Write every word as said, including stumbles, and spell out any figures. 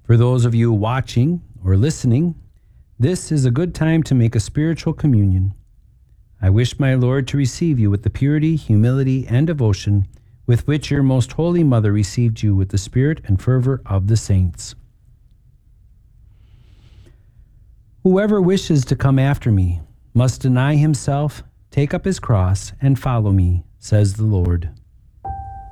For those of you watching or listening, this is a good time to make a spiritual communion. I wish my Lord to receive you with the purity, humility, and devotion with which your most holy mother received you with the spirit and fervor of the saints. Whoever wishes to come after me must deny himself, take up his cross, and follow me, says the Lord.